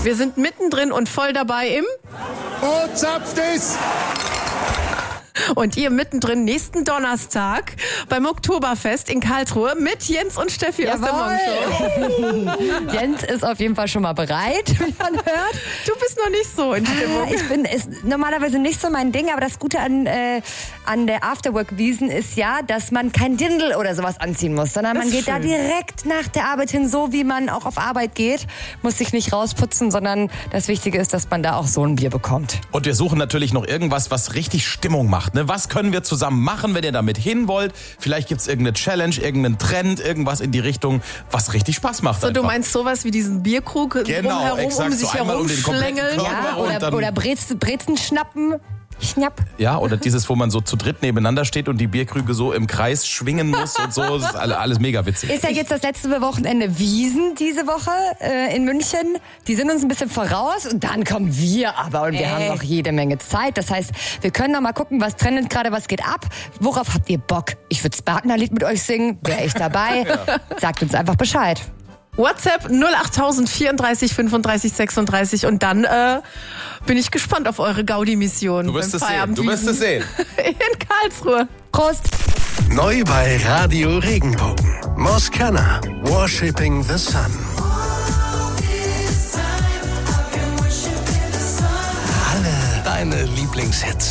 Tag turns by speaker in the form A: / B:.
A: Wir sind mittendrin und voll dabei im...
B: Oh, zapft es!
A: Und ihr mittendrin nächsten Donnerstag beim Oktoberfest in Karlsruhe mit Jens und Steffi aus der Morgenshow.
C: Jens ist auf jeden Fall schon mal bereit, wie man hört.
A: Du bist noch nicht so in Stimmung.
C: Ist normalerweise nicht so mein Ding, aber das Gute an der Afterwork-Wiesen ist ja, dass man kein Dirndl oder sowas anziehen muss, sondern man geht da direkt nach der Arbeit hin, so wie man auch auf Arbeit geht, muss sich nicht rausputzen, sondern das Wichtige ist, dass man da auch so ein Bier bekommt.
D: Und wir suchen natürlich noch irgendwas, was richtig Stimmung macht. Ne? Was können wir zusammen machen, wenn ihr damit hin wollt? Vielleicht gibt's irgendeine Challenge, irgendeinen Trend, irgendwas in die Richtung, was richtig Spaß macht.
A: So, du meinst sowas wie diesen Bierkrug
D: genau, exakt,
A: um sich
D: so einmal um den kompletten
A: herumschlängeln?
D: Körper
C: Oder Brezen schnappen. Schnapp.
D: Ja, oder dieses, wo man so zu dritt nebeneinander steht und die Bierkrüge so im Kreis schwingen muss und so. Das ist alles mega witzig.
C: Ist ja jetzt das letzte Wochenende Wiesen diese Woche in München. Die sind uns ein bisschen voraus und dann kommen wir aber und wir haben noch jede Menge Zeit. Das heißt, wir können noch mal gucken, was trendet gerade, was geht ab. Worauf habt ihr Bock? Ich würde Spartner-Lied mit euch singen. Wäre ich dabei? Sagt uns einfach Bescheid.
A: WhatsApp 08000 34 35 36 und dann bin ich gespannt auf eure Gaudi-Mission.
D: Du wirst es sehen. Du wirst es sehen.
A: In Karlsruhe.
C: Prost!
B: Neu bei Radio Regenbogen. Moskana. Worshipping the Sun. Alle deine Lieblingshits.